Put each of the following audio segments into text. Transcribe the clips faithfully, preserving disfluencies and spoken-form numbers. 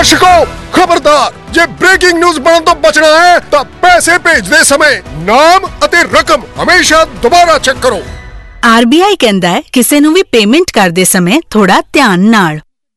दर्शकों खबरदार, जे breaking news बनने तो बचना है तो पैसे भेजते समय नाम अते रकम हमेशा दोबारा चेक करो। आरबीआई कहता है किसी नूं भी पेमेंट करते समय थोड़ा ध्यान नाल।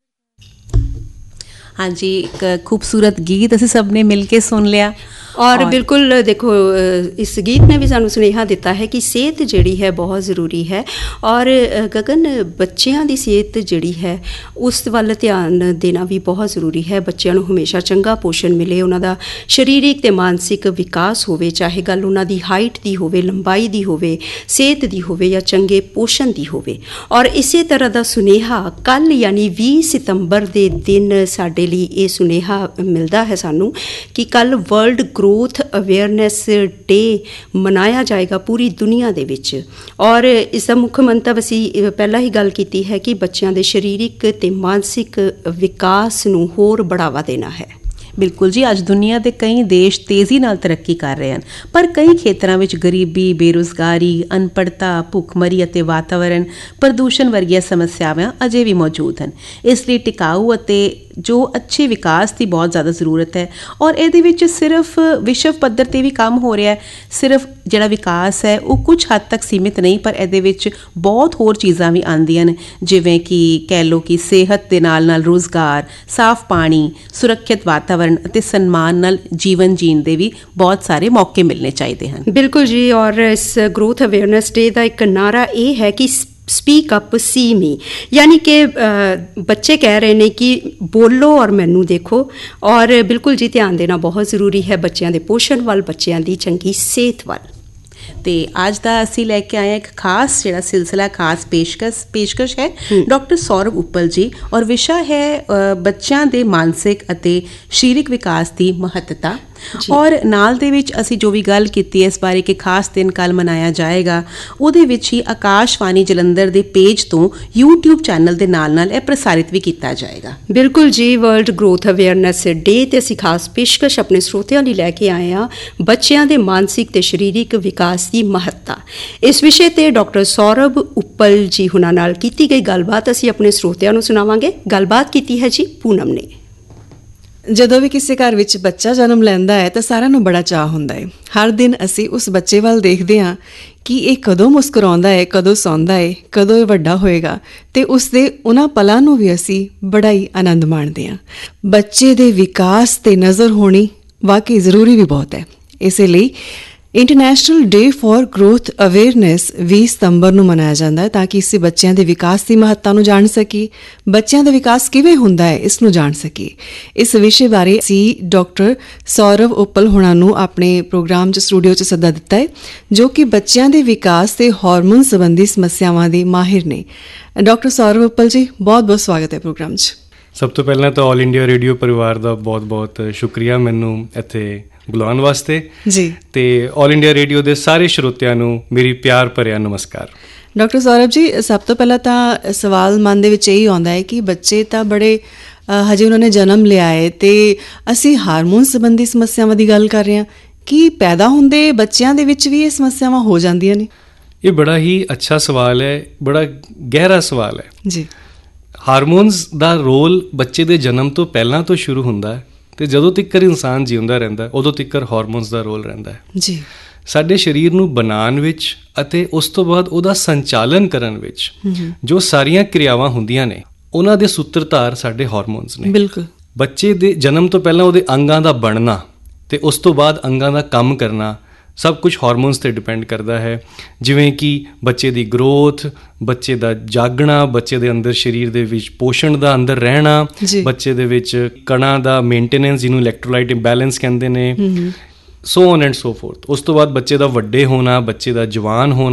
हाँ जी, एक खूबसूरत गीत असीं सब ने मिल के सुन लिया और, और बिल्कुल देखो इस गीत ने भी सानू सुनेहा दिता है कि सेहत जिहड़ी है बहुत ज़रूरी है। और गगन, बच्चों की सेहत जिहड़ी है उस वल ध्यान देना भी बहुत ज़रूरी है। बच्चों को हमेशा चंगा पोषण मिले, उन्हां दा शरीरिक ते मानसिक विकास होवे, चाहे गल उन्हां दी हाइट दी होवे, लंबाई दी होवे, सेहत दी होवे या चंगे पोषण दी होवे। और इसे तरह का सुनेहा कल यानी बीस सितंबर के दिन साडे लई ये सुनेहा मिलता है सानू कि कल वर्ल्ड ग्रोथ अवेयरनैस डे मनाया जाएगा पूरी दुनिया दे विच। और इसका मुख्य मंतव असी पहला ही गल कीती है कि बच्चों के शरीरिक ते मानसिक विकास नूं होर बढ़ावा देना है। बिल्कुल जी, अज दुनिया के कई देश तेज़ी नाल तरक्की कर रहे हैं, पर कई खेत्रों में गरीबी, बेरोज़गारी, अनपढ़ता, भुखमरी अते वातावरण प्रदूषण वर्गिया समस्यावां अजे भी मौजूद हैं। इसलिए टिकाऊ अते जो अच्छे विकास की बहुत ज़्यादा ज़रूरत है। और ये सिर्फ विश्व पद्धर ते भी काम हो रहा है। सिर्फ जिहड़ा विकास है वो कुछ हद तक सीमित नहीं, पर ये बहुत होर चीज़ां भी आंदियां ने, जिवें कि कह लो कि सेहत दे नाल नाल रोज़गार, साफ पानी, सुरक्षित वातावरण अते सन्मान नाल जीवन जीण दे भी बहुत सारे मौके मिलने चाहिए हैं। बिल्कुल जी, और इस ग्रोथ अवेयरनैस डे का एक नारा ये है कि स्पीक अप सी मी, यानी कि बच्चे कह रहे हैं कि बोलो और मैनू देखो। और बिल्कुल जी, ध्यान देना बहुत ज़रूरी है बच्चों के पोषण वाल, बच्चों की चंगी सेहत वाल। तो अज का असी लैके आए एक खास जिहड़ा सिलसिला, खास पेशकश पेशकश है डॉक्टर सौरभ उप्पल जी, और विषय है बच्चों के मानसिक अते शारीरिक विकास की महत्ता। और नाल दे विच असी जो भी गल कीती है इस बारे कि खास दिन कल मनाया जाएगा, उहदे विच ही आकाशवाणी जलंधर के पेज तो यूट्यूब चैनल के नाल नाल प्रसारित भी किया जाएगा। बिल्कुल जी, वर्ल्ड ग्रोथ अवेयरनैस डे ते असी खास पेशकश अपने श्रोतियां लई लैके आए हैं, बच्चों के मानसिक ते शारीरिक विकास की महत्ता। इस विषय ते डॉक्टर सौरभ उप्पल जी हुणां नाल कीती गई गलबात असी अपने श्रोतियां नूं सुणावांगे। गलबात कीती है जी पूनम ने। ਜਦੋਂ ਵੀ ਕਿਸੇ ਘਰ ਵਿੱਚ ਬੱਚਾ ਜਨਮ ਲੈਂਦਾ ਹੈ ਤਾਂ ਸਾਰਿਆਂ ਨੂੰ ਬੜਾ ਚਾਅ ਹੁੰਦਾ ਹੈ। ਹਰ ਦਿਨ ਅਸੀਂ ਉਸ ਬੱਚੇ ਵੱਲ ਦੇਖਦੇ ਹਾਂ ਕਿ ਇਹ ਕਦੋਂ ਮੁਸਕਰਾਉਂਦਾ ਹੈ, ਕਦੋਂ ਸੌਂਦਾ ਹੈ, ਕਦੋਂ ਇਹ ਵੱਡਾ ਹੋਏਗਾ, ਤੇ ਉਸ ਦੇ ਉਹਨਾਂ ਪਲਾਂ ਨੂੰ ਵੀ ਅਸੀਂ ਬੜਾ ਹੀ ਆਨੰਦ ਮਾਣਦੇ ਹਾਂ। ਬੱਚੇ ਦੇ ਵਿਕਾਸ 'ਤੇ ਨਜ਼ਰ ਹੋਣੀ ਵਾਕਈ ਜ਼ਰੂਰੀ ਵੀ ਬਹੁਤ ਹੈ। ਇਸੇ ਲਈ international day for growth awareness बीस सितंबर ਨੂੰ ਮਨਾਇਆ ਜਾਂਦਾ ਹੈ ਤਾਂ ਕਿ ਅਸੀਂ ਬੱਚਿਆਂ ਦੇ ਵਿਕਾਸ ਦੀ ਮਹੱਤਤਾ ਨੂੰ ਜਾਣ ਸਕੀਏ, ਬੱਚਿਆਂ ਦਾ ਵਿਕਾਸ ਕਿਵੇਂ ਹੁੰਦਾ ਹੈ ਇਸ ਨੂੰ ਜਾਣ ਸਕੀਏ। ਇਸ ਵਿਸ਼ੇ ਬਾਰੇ ਅਸੀਂ ਡਾਕਟਰ ਸੌਰਵ ਉਪਲ ਹੋਣਾ ਨੂੰ ਆਪਣੇ ਪ੍ਰੋਗਰਾਮ 'ਚ ਸਟੂਡੀਓ 'ਚ ਸੱਦਾ ਦਿੱਤਾ ਹੈ, ਜੋ ਕਿ ਬੱਚਿਆਂ ਦੇ ਵਿਕਾਸ ਤੇ ਹਾਰਮੋਨ ਸੰਬੰਧੀ ਸਮੱਸਿਆਵਾਂ ਦੇ ਮਾਹਿਰ ਨੇ। ਡਾਕਟਰ ਸੌਰਵ ਉਪਲ ਜੀ, ਬਹੁਤ ਬਹੁਤ ਸਵਾਗਤ ਹੈ ਪ੍ਰੋਗਰਾਮ 'ਚ। ਸਭ ਤੋਂ ਪਹਿਲਾਂ ਤਾਂ ਆਲ ਇੰਡੀਆ ਰੇਡੀਓ ਪਰਿਵਾਰ ਦਾ ਬਹੁਤ ਬਹੁਤ ਸ਼ੁਕਰੀਆ ਮੈਨੂੰ ਇੱਥੇ ਬੁਲਾਉਣ ਵਾਸਤੇ ਜੀ, ਤੇ ਆਲ ਇੰਡੀਆ ਰੇਡੀਓ ਦੇ ਸਾਰੇ ਸਰੋਤਿਆਂ ਨੂੰ ਮੇਰੀ ਪਿਆਰ ਭਰਿਆ ਨਮਸਕਾਰ। ਡਾਕਟਰ ਸੌਰਭ ਜੀ, ਸਭ ਤੋਂ ਪਹਿਲਾਂ ਤਾਂ ਸਵਾਲ ਮਨ ਦੇ ਵਿੱਚ ਇਹੀ ਆਉਂਦਾ ਹੈ ਕਿ ਬੱਚੇ ਤਾਂ ਬੜੇ ਹਜੇ ਉਹਨਾਂ ਨੇ ਜਨਮ ਲਿਆ ਹੈ ਤੇ ਅਸੀਂ ਹਾਰਮੋਨ ਸੰਬੰਧੀ ਸਮੱਸਿਆਵਾਂ ਦੀ ਗੱਲ ਕਰ ਰਹੇ ਹਾਂ, ਕੀ ਪੈਦਾ ਹੁੰਦੇ ਬੱਚਿਆਂ ਦੇ ਵਿੱਚ ਵੀ ਇਹ ਸਮੱਸਿਆਵਾਂ ਹੋ ਜਾਂਦੀਆਂ ਨੇ? ਇਹ ਬੜਾ ਹੀ ਅੱਛਾ ਸਵਾਲ ਹੈ, ਬੜਾ ਗਹਿਰਾ ਸਵਾਲ ਹੈ ਜੀ। ਹਾਰਮੋਨਸ ਦਾ ਰੋਲ ਬੱਚੇ ਦੇ ਜਨਮ ਤੋਂ ਪਹਿਲਾਂ ਤੋਂ ਸ਼ੁਰੂ ਹੁੰਦਾ ਹੈ ਤੇ ਜਦੋਂ ਤੱਕ ਇਨਸਾਨ ਜਿਉਂਦਾ ਰਹਿੰਦਾ ਉਦੋਂ ਤੱਕ ਹਾਰਮੋਨਸ ਦਾ ਰੋਲ ਰਹਿੰਦਾ ਹੈ ਜੀ ਸਾਡੇ ਸਰੀਰ ਨੂੰ ਬਣਾਉਣ ਵਿੱਚ ਅਤੇ ਉਸ ਤੋਂ ਬਾਅਦ ਉਹਦਾ ਸੰਚਾਲਨ ਕਰਨ ਵਿੱਚ। ਜੋ ਸਾਰੀਆਂ ਕਿਰਿਆਵਾਂ ਹੁੰਦੀਆਂ ਨੇ ਉਹਨਾਂ ਦੇ ਸੂਤਰਧਾਰ ਸਾਡੇ ਹਾਰਮੋਨਸ ਨੇ। ਬਿਲਕੁਲ, ਬੱਚੇ ਦੇ ਜਨਮ ਤੋਂ ਪਹਿਲਾਂ ਉਹਦੇ ਅੰਗਾਂ ਦਾ ਬਣਨਾ ਤੇ ਉਸ ਤੋਂ ਬਾਅਦ ਅੰਗਾਂ ਦਾ ਕੰਮ ਕਰਨਾ ਸਭ ਕੁਝ ਹਾਰਮੋਨਸ 'ਤੇ ਡਿਪੈਂਡ ਕਰਦਾ ਹੈ। ਜਿਵੇਂ ਕਿ ਬੱਚੇ ਦੀ ਗਰੋਥ, ਬੱਚੇ ਦਾ ਜਾਗਣਾ, ਬੱਚੇ ਦੇ ਅੰਦਰ ਸਰੀਰ ਦੇ ਵਿੱਚ ਪੋਸ਼ਣ ਦਾ ਅੰਦਰ ਰਹਿਣਾ, ਬੱਚੇ ਦੇ ਵਿੱਚ ਕਣਾਂ ਦਾ ਮੇਨਟੇਨੈਂਸ ਜਿਹਨੂੰ ਇਲੈਕਟ੍ਰੋਲਾਈਟ ਇੰਬੈਲੈਂਸ ਕਹਿੰਦੇ ਨੇ, so on and so fourth. ਉਸ ਤੋਂ ਬਾਅਦ ਬੱਚੇ ਦਾ ਵੱਡੇ ਹੋਣਾ, ਬੱਚੇ ਦਾ ਜਵਾਨ ਹੋਣਾ,